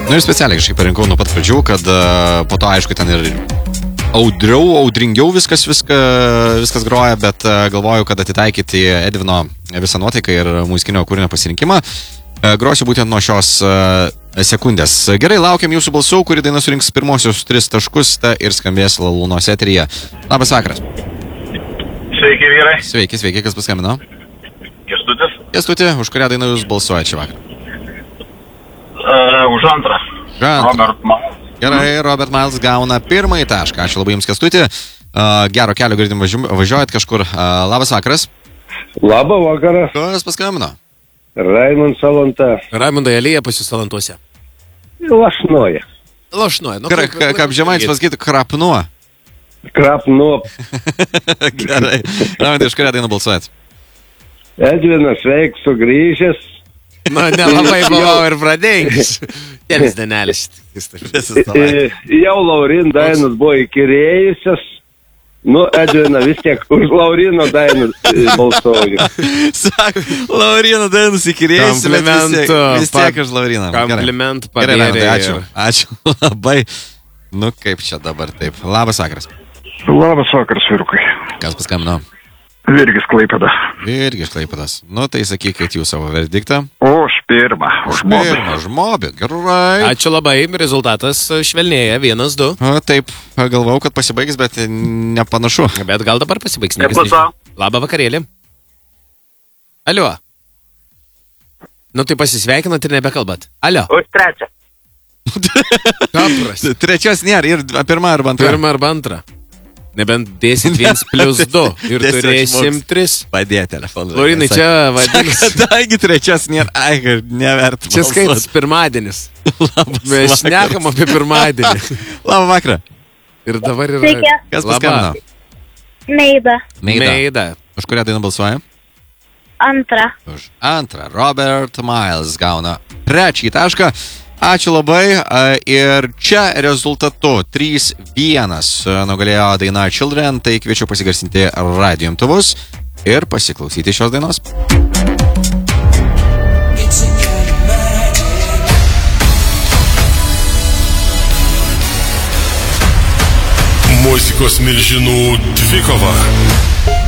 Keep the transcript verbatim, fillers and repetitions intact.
Nu ir specialiai kažkaip parinkau nuo pat pradžių, kad uh, po to aišku ten ir audriau, audringiau viskas, viska, viskas groja, bet uh, galvoju, kad atitaikyti Edvino visą nuotaiką ir muzikinio kūrinio pasirinkimą. Uh, grosiu būtent nuo šios uh, sekundės. Gerai, laukiam jūsų balsų, kuri daina surinks pirmosius tris taškus ta ir skambės Lūnos eteryje. Labas vakaras. Sveiki, vyrai. Sveiki, sveiki, kas paskambino? Kęstutis. Kęstuti, už kurią dainą jūs balsuojate šį vakarą? Uh, už antrą. Antrą. Robert Miles. Gerai, Robert Miles gauna pirmąjį tašką. Ačiū labai jums, Kęstuti. Uh, gero kelio girdim važiuojat kažkur. Uh, labas vakaras. Labą vakarą. Kas paskambino? Raimond Salanta. Raimondai, Alėja pas jūs Salantuose. Lašnoja. Lašnoja. Nu, Kaip ka, ka, žemaitis pasakytų, krapnuo. Krapnuo. Gerai. Raimondai, iš kurią dainą balsuojat? Edvinas, sveik, sugrįžęs. Na, nelabai buvau ir pradėjęs. Kėlis danelis. Jau Laurin dainas buvo įkirėjusios. Nu, Edvina, vis tiek už Laurino dainų balsuoju. Sak, Laurino dainus įkirėjusi, bet vis tiek, vis tiek už Lauriną. Kompliment Gerai, padarė. ačiū. Ačiū labai. Nu, kaip čia dabar taip. Labas vakaras. Labas vakaras, vyrukai. Kas paskambino? Virgis Klaipėda. Virgis Klaipėdas. Nu, tai sakykit jūs savo verdiktą. Už pirmą. Už mobį. Pirmą, už mobį. Gerai. Ačiū labai, rezultatas švelnėja, vienas, du. O, taip, galvau, kad pasibaigs, bet nepanašu. Bet gal dabar pasibaigs. Neklauso. Labą vakarėlį. Alio. Nu, tai pasisveikinat ir nebekalbat. Alio. Už trečią. Kapras. Trečios nėra, ir pirma arba antra. Pirma arba antra. Nebent dėsit viens plus du ir Tiesiog turėsim išmoks tris. Padėti telefoną. Laurinai, čia vadinasi. Kadangi trečios nėra, ai, neverta. Čia skaitas pirmadienis. Labas Mes vakaras. šnekam apie pirmadienį. Labą vakarą. Ir dabar yra... Sveiki. Kas Labą. paskambino? Meida. Meida. Meida. Už kurią dainą balsuoja? Antra. Už antrą. Robert Miles gauna trečiąjį tašką. Ačiū labai. Ir čia rezultatu trys vienas nugalėjo daina Children, tai kviečiu pasigarsinti radijo imtuvus ir pasiklausyti šios dainos. Muzikos milžinų dvikova.